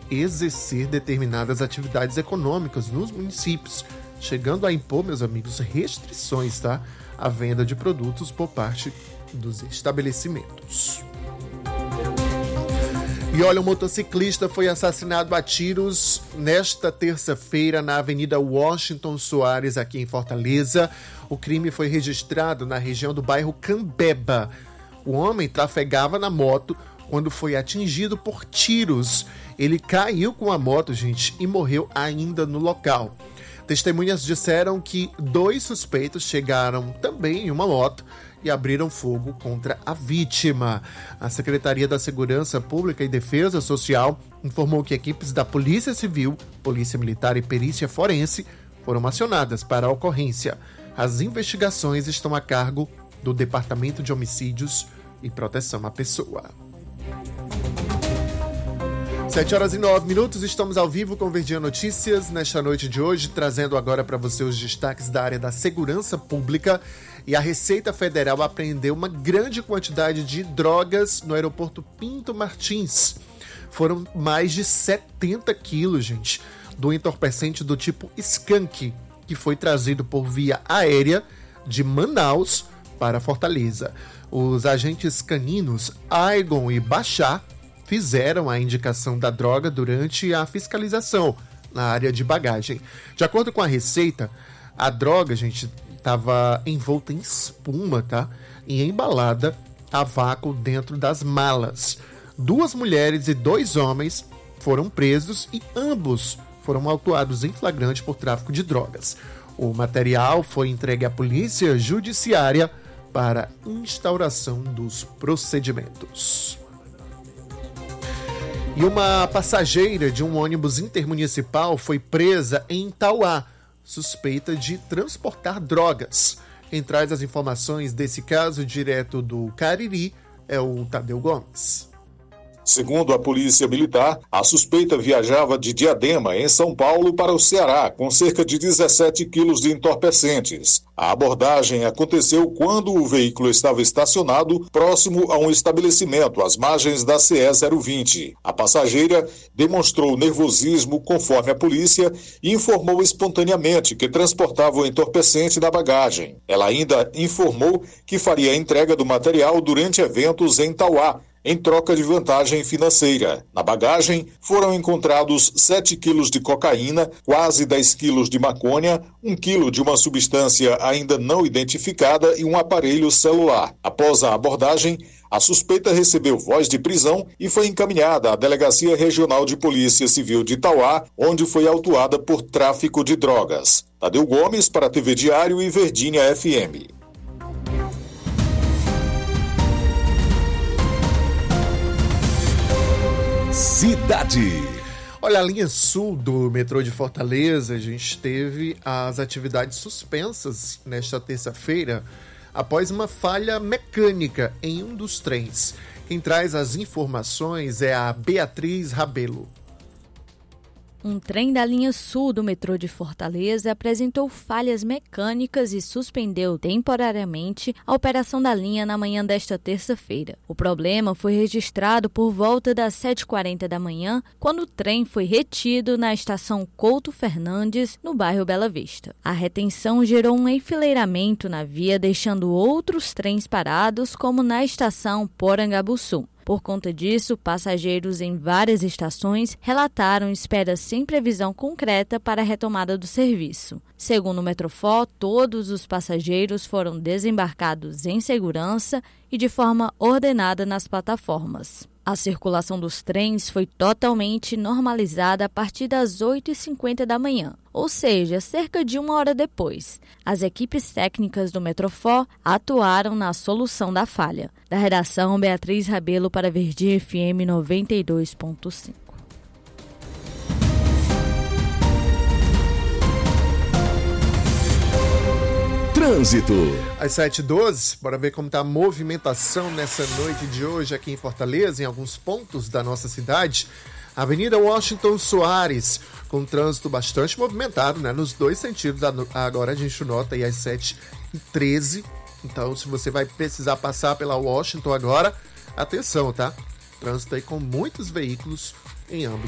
exercer determinadas atividades econômicas nos municípios, chegando a impor, meus amigos, restrições, tá? À venda de produtos por parte dos estabelecimentos. E olha, um motociclista foi assassinado a tiros nesta terça-feira na Avenida Washington Soares, aqui em Fortaleza. O crime foi registrado na região do bairro Cambeba. O homem trafegava na moto quando foi atingido por tiros. Ele caiu com a moto, gente, e morreu ainda no local. Testemunhas disseram que 2 suspeitos chegaram também em uma moto e abriram fogo contra a vítima. A Secretaria da Segurança Pública e Defesa Social informou que equipes da Polícia Civil, Polícia Militar e Perícia Forense foram acionadas para a ocorrência. As investigações estão a cargo do Departamento de Homicídios e Proteção à Pessoa. 7h09, estamos ao vivo com Verdinha Notícias nesta noite de hoje, trazendo agora para você os destaques da área da segurança pública. E a Receita Federal apreendeu uma grande quantidade de drogas no aeroporto Pinto Martins. Foram mais de 70 quilos, gente, do entorpecente do tipo skunk, que foi trazido por via aérea de Manaus para Fortaleza. Os agentes caninos Aigon e Bachar fizeram a indicação da droga durante a fiscalização na área de bagagem. De acordo com a Receita, a droga, gente, estava envolta em espuma, tá? E embalada a vácuo dentro das malas. 2 mulheres e 2 homens foram presos e ambos foram autuados em flagrante por tráfico de drogas. O material foi entregue à Polícia Judiciária para instauração dos procedimentos. E uma passageira de um ônibus intermunicipal foi presa em Tauá, suspeita de transportar drogas. Quem traz as informações desse caso direto do Cariri é o Tadeu Gomes. Segundo a Polícia Militar, a suspeita viajava de Diadema, em São Paulo, para o Ceará, com cerca de 17 quilos de entorpecentes. A abordagem aconteceu quando o veículo estava estacionado próximo a um estabelecimento, às margens da CE 020. A passageira demonstrou nervosismo, conforme a polícia, e informou espontaneamente que transportava o entorpecente na bagagem. Ela ainda informou que faria a entrega do material durante eventos em Tauá, em troca de vantagem financeira. Na bagagem foram encontrados 7 quilos de cocaína, quase 10 quilos de maconha, 1 quilo de uma substância ainda não identificada e um aparelho celular. Após a abordagem, a suspeita recebeu voz de prisão e foi encaminhada à Delegacia Regional de Polícia Civil de Tauá, onde foi autuada por tráfico de drogas. Tadeu Gomes para a TV Diário e Verdinha FM. Cidade. Olha, a linha sul do metrô de Fortaleza, a gente teve as atividades suspensas nesta terça-feira após uma falha mecânica em um dos trens. Quem traz as informações é a Beatriz Rabelo. Um trem da linha sul do metrô de Fortaleza apresentou falhas mecânicas e suspendeu temporariamente a operação da linha na manhã desta terça-feira. O problema foi registrado por volta das 7h40 da manhã, quando o trem foi retido na estação Couto Fernandes, no bairro Bela Vista. A retenção gerou um enfileiramento na via, deixando outros trens parados, como na estação Porangabuçu. Por conta disso, passageiros em várias estações relataram espera sem previsão concreta para a retomada do serviço. Segundo o Metrofó, todos os passageiros foram desembarcados em segurança e de forma ordenada nas plataformas. A circulação dos trens foi totalmente normalizada a partir das 8h50 da manhã, ou seja, cerca de 1 hora depois. As equipes técnicas do Metrofó atuaram na solução da falha. Da redação, Beatriz Rabelo para Verdinha FM 92.5. Trânsito. Às 7h12, bora ver como está a movimentação nessa noite de hoje aqui em Fortaleza, em alguns pontos da nossa cidade. Avenida Washington Soares, com trânsito bastante movimentado, né? Nos dois sentidos. Agora a gente nota aí às 7h13. Então, se você vai precisar passar pela Washington agora, atenção, tá? Trânsito aí com muitos veículos em ambos